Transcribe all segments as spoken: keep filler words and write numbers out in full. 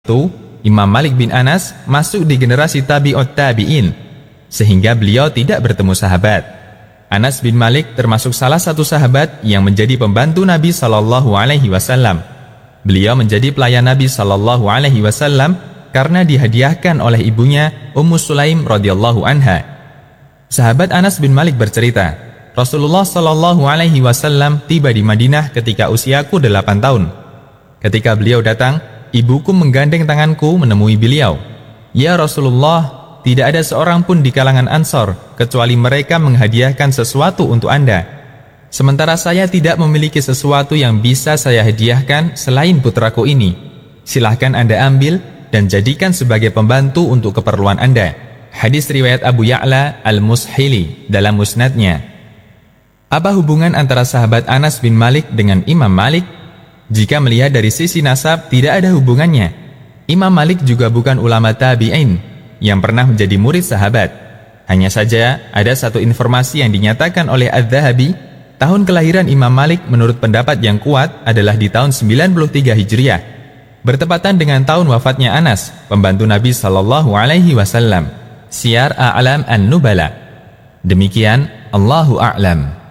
itu, Imam Malik bin Anas masuk di generasi tabi'ut tabi'in, sehingga beliau tidak bertemu sahabat. Anas bin Malik termasuk salah satu sahabat yang menjadi pembantu Nabi Shallallahu Alaihi Wasallam. Beliau menjadi pelayan Nabi Shallallahu Alaihi Wasallam karena dihadiahkan oleh ibunya Ummu Sulaim radhiyallahu anha. Sahabat Anas bin Malik bercerita, Rasulullah Shallallahu Alaihi Wasallam tiba di Madinah ketika usiaku delapan tahun. Ketika beliau datang, ibuku menggandeng tanganku menemui beliau. Ya Rasulullah, tidak ada seorang pun di kalangan Ansor kecuali mereka menghadiahkan sesuatu untuk Anda. Sementara saya tidak memiliki sesuatu yang bisa saya hadiahkan selain putraku ini. Silahkan Anda ambil dan jadikan sebagai pembantu untuk keperluan Anda. Hadis riwayat Abu Ya'la Al-Mushili dalam musnadnya. Apa hubungan antara sahabat Anas bin Malik dengan Imam Malik? Jika melihat dari sisi nasab, tidak ada hubungannya. Imam Malik juga bukan ulama tabi'in yang pernah menjadi murid sahabat. Hanya saja ada satu informasi yang dinyatakan oleh Adz-Dzahabi, tahun kelahiran Imam Malik menurut pendapat yang kuat adalah di tahun sembilan puluh tiga Hijriah, bertepatan dengan tahun wafatnya Anas, pembantu Nabi Shallallahu Alaihi Wasallam. Syiar A'lam An-Nubala. Demikian, Allahu A'lam.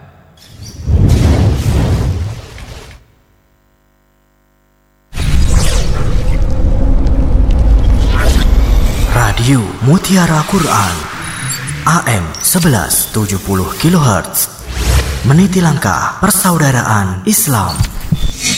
Radio Mutiara Quran A M seribu seratus tujuh puluh kilohertz, meniti langkah persaudaraan Islam.